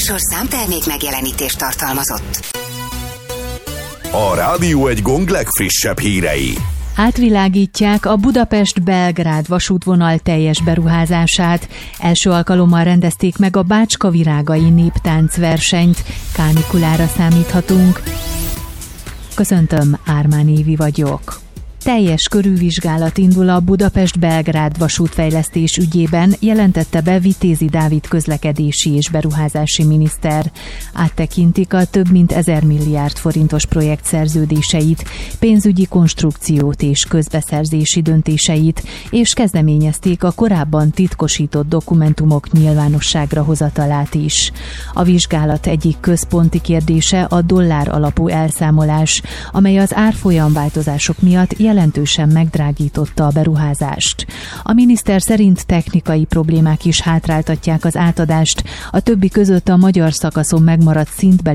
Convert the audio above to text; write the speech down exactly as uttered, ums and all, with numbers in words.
műsor számtermék megjelenítést tartalmazott. A Rádió Egy gong legfrissebb hírei. Átvilágítják a Budapest-Belgrád vasútvonal teljes beruházását. Első alkalommal rendezték meg a Bácska-Virágai néptáncversenyt. Kánikulára számíthatunk. Köszöntöm, Ármán Évi vagyok. Teljes körülvizsgálat indul a Budapest-Belgrád vasútfejlesztés ügyében, jelentette be Vitézi Dávid közlekedési és beruházási miniszter. Áttekintik a több mint ezer milliárd forintos projekt szerződéseit, pénzügyi konstrukciót és közbeszerzési döntéseit, és kezdeményezték a korábban titkosított dokumentumok nyilvánosságra hozatalát is. A vizsgálat egyik központi kérdése a dollár alapú elszámolás, amely az árfolyamváltozások miatt jelentősen megdrágította a beruházást. A miniszter szerint technikai problémák is hátráltatják az átadást, a többi között a magyar szakaszon megmaradt szintbeli